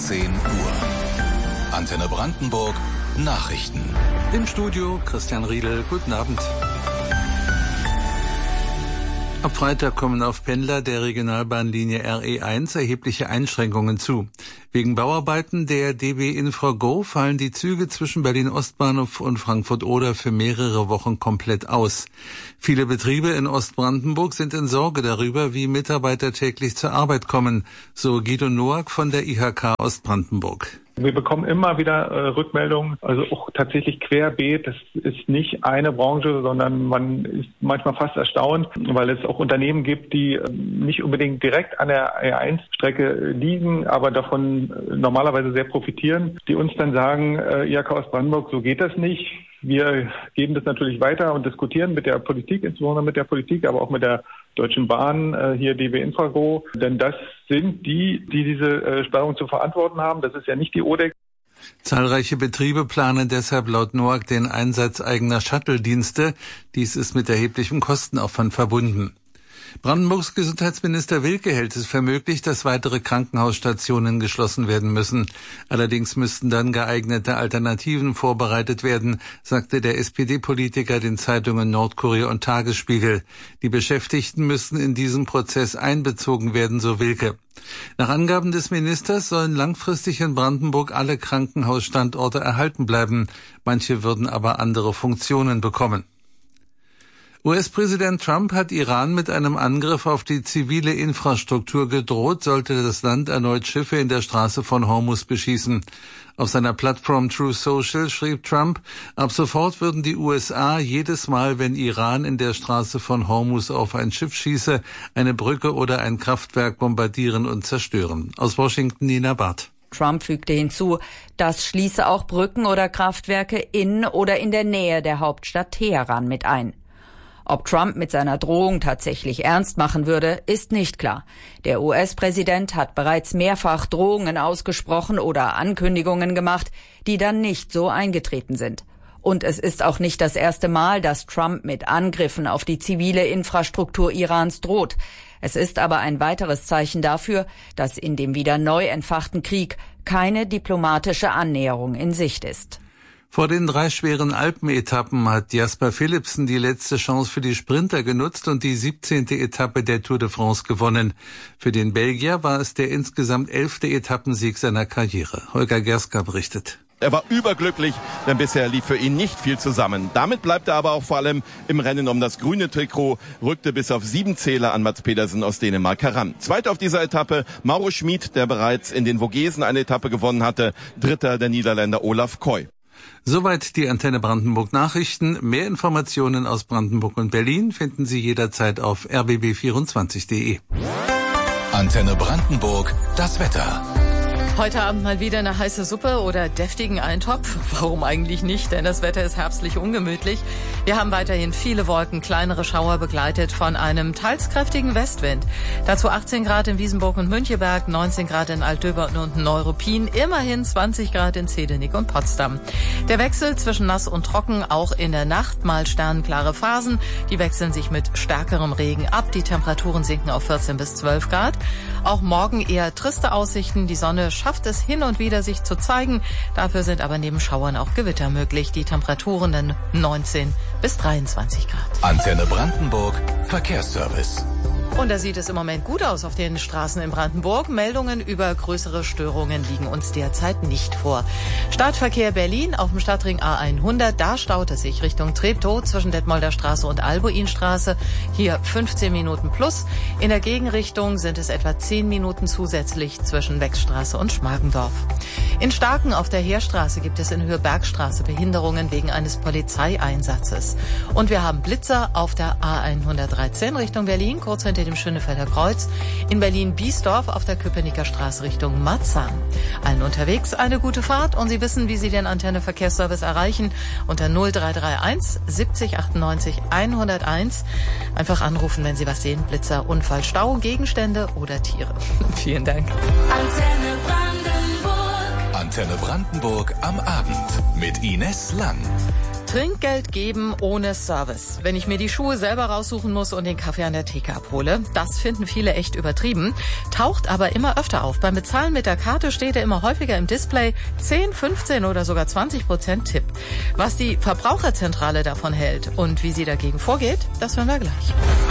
10 Uhr. Antenne Brandenburg Nachrichten. Im Studio Christian Riedel. Guten Abend. Ab Freitag kommen auf Pendler der Regionalbahnlinie RE1 erhebliche Einschränkungen zu. Wegen Bauarbeiten der DB Infra-Go fallen die Züge zwischen Berlin-Ostbahnhof und Frankfurt-Oder für mehrere Wochen komplett aus. Viele Betriebe in Ostbrandenburg sind in Sorge darüber, wie Mitarbeiter täglich zur Arbeit kommen, so Guido Noack von der IHK Ostbrandenburg. Wir bekommen immer wieder Rückmeldungen, also auch tatsächlich querbeet. Das ist nicht eine Branche, sondern man ist manchmal fast erstaunt, weil es auch Unternehmen gibt, die nicht unbedingt direkt an der R1-Strecke liegen, aber davon normalerweise sehr profitieren, die uns dann sagen, IHK Ostbrandenburg, so geht das nicht. Wir geben das natürlich weiter und diskutieren mit der Politik, insbesondere mit der Politik, aber auch mit der Deutschen Bahn, hier DB Infra-Go. Denn das sind die diese Sperrung zu verantworten haben. Das ist ja nicht die ODEC. Zahlreiche Betriebe planen deshalb laut Noack den Einsatz eigener Shuttle-Dienste. Dies ist mit erheblichem Kostenaufwand verbunden. Brandenburgs Gesundheitsminister Wilke hält es für möglich, dass weitere Krankenhausstationen geschlossen werden müssen. Allerdings müssten dann geeignete Alternativen vorbereitet werden, sagte der SPD-Politiker den Zeitungen Nordkurier und Tagesspiegel. Die Beschäftigten müssten in diesen Prozess einbezogen werden, so Wilke. Nach Angaben des Ministers sollen langfristig in Brandenburg alle Krankenhausstandorte erhalten bleiben. Manche würden aber andere Funktionen bekommen. US-Präsident Trump hat Iran mit einem Angriff auf die zivile Infrastruktur gedroht, sollte das Land erneut Schiffe in der Straße von Hormuz beschießen. Auf seiner Plattform Truth Social schrieb Trump, ab sofort würden die USA jedes Mal, wenn Iran in der Straße von Hormuz auf ein Schiff schieße, eine Brücke oder ein Kraftwerk bombardieren und zerstören. Aus Washington Nina Barth. Trump fügte hinzu, das schließe auch Brücken oder Kraftwerke in oder in der Nähe der Hauptstadt Teheran mit ein. Ob Trump mit seiner Drohung tatsächlich ernst machen würde, ist nicht klar. Der US-Präsident hat bereits mehrfach Drohungen ausgesprochen oder Ankündigungen gemacht, die dann nicht so eingetreten sind. Und es ist auch nicht das erste Mal, dass Trump mit Angriffen auf die zivile Infrastruktur Irans droht. Es ist aber ein weiteres Zeichen dafür, dass in dem wieder neu entfachten Krieg keine diplomatische Annäherung in Sicht ist. Vor den 3 schweren Alpenetappen hat Jasper Philipsen die letzte Chance für die Sprinter genutzt und die 17. Etappe der Tour de France gewonnen. Für den Belgier war es der insgesamt 11. Etappensieg seiner Karriere. Holger Gerska berichtet. Er war überglücklich, denn bisher lief für ihn nicht viel zusammen. Damit bleibt er aber auch vor allem im Rennen um das grüne Trikot, rückte bis auf 7 Zähler an Mats Pedersen aus Dänemark heran. Zweiter auf dieser Etappe Mauro Schmid, der bereits in den Vogesen eine Etappe gewonnen hatte. Dritter der Niederländer Olaf Koy. Soweit die Antenne Brandenburg Nachrichten. Mehr Informationen aus Brandenburg und Berlin finden Sie jederzeit auf rbb24.de. Antenne Brandenburg, das Wetter. Heute Abend mal wieder eine heiße Suppe oder deftigen Eintopf. Warum eigentlich nicht? Denn das Wetter ist herbstlich ungemütlich. Wir haben weiterhin viele Wolken, kleinere Schauer begleitet von einem teils kräftigen Westwind. Dazu 18 Grad in Wiesenburg und Müncheberg, 19 Grad in Altdöbern und Neuruppin, immerhin 20 Grad in Zedenick und Potsdam. Der Wechsel zwischen nass und trocken, auch in der Nacht mal sternenklare Phasen. Die wechseln sich mit stärkerem Regen ab. Die Temperaturen sinken auf 14 bis 12 Grad. Auch morgen eher triste Aussichten. Die Sonne schafft es hin und wieder, sich zu zeigen. Dafür sind aber neben Schauern auch Gewitter möglich. Die Temperaturen dann 19 bis 23 Grad. Antenne Brandenburg, Verkehrsservice. Und da sieht es im Moment gut aus auf den Straßen in Brandenburg. Meldungen über größere Störungen liegen uns derzeit nicht vor. Stadtverkehr Berlin auf dem Stadtring A100. Da staut es sich Richtung Treptow zwischen Detmolder Straße und Albuinstraße. Hier 15 Minuten plus. In der Gegenrichtung sind es etwa 10 Minuten zusätzlich zwischen Wechsstraße und Schmargendorf. In Starken auf der Heerstraße gibt es in Höhe-Bergstraße Behinderungen wegen eines Polizeieinsatzes. Und wir haben Blitzer auf der A113 Richtung Berlin, kurz hinter dem Schönefelder Kreuz. In Berlin-Biesdorf auf der Köpenicker Straße Richtung Marzahn. Allen unterwegs eine gute Fahrt und Sie wissen, wie Sie den Antenne Verkehrsservice erreichen. Unter 0331 70 98 101. Einfach anrufen, wenn Sie was sehen. Blitzer, Unfall, Stau, Gegenstände oder Tiere. Vielen Dank. Antenne Brandenburg. Antenne Brandenburg am Abend mit Ines Lang. Trinkgeld geben ohne Service. Wenn ich mir die Schuhe selber raussuchen muss und den Kaffee an der Theke abhole. Das finden viele echt übertrieben, taucht aber immer öfter auf. Beim Bezahlen mit der Karte steht er immer häufiger im Display 10, 15 oder sogar 20% Tipp. Was die Verbraucherzentrale davon hält und wie sie dagegen vorgeht, das hören wir gleich.